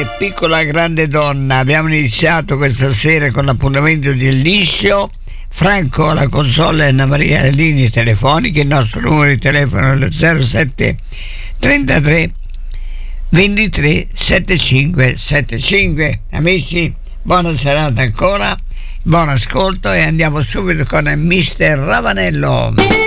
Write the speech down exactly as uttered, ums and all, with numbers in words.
e Piccola Grande Donna. Abbiamo iniziato questa sera con l'appuntamento del liscio. Franco alla console e Anna Maria alle linee telefoniche. Il nostro numero di telefono è lo zero sette trentatré ventitré settantacinque settantacinque. Amici, buona serata ancora, buon ascolto e andiamo subito con mister Ravanello.